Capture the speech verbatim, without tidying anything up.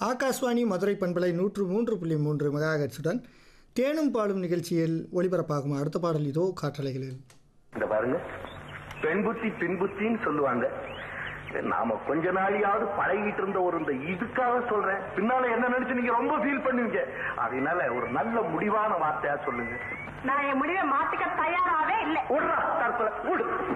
ஆகாஷ்வாணி மதுரை பண்பலை நூற்று மூன்று புள்ளி மூன்று மெகாஹெர்ட்ஸுடன் தேனும் பாலும் நிகழ்ச்சியில் ஒளிபரப்பாகும் அடுத்த பாடல் இதோ காற்றலைகளில். இந்த பாருங்க, பெண் புத்தி பின் புத்தின்னு சொல்லுவாங்க. நாம கொஞ்ச நாளையாவது பழகிட்டு இருந்த ஒரு இந்த இதுக்காக சொல்றேன். பின்னால என்ன நினைச்சு நீங்க ரொம்ப ஃபீல் பண்ணுவீங்க. அதனால ஒரு நல்ல முடிவான வார்த்தையா சொல்லுங்க. நான் என் முடிவை மாத்திக்க தயாராகவே இல்லை.